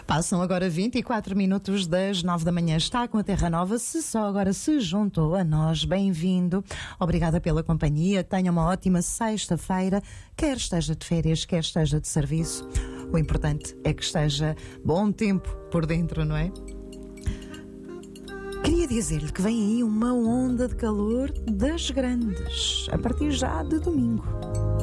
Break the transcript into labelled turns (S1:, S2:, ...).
S1: Passam agora 24 minutos das 9 da manhã. Está com a Terra Nova. Se só agora se juntou a nós, bem-vindo. Obrigada pela companhia. Tenha uma ótima sexta-feira, quer esteja de férias, quer esteja de serviço. O importante é que esteja bom tempo por dentro, não é? Queria dizer-lhe que vem aí uma onda de calor das grandes, a partir já de domingo.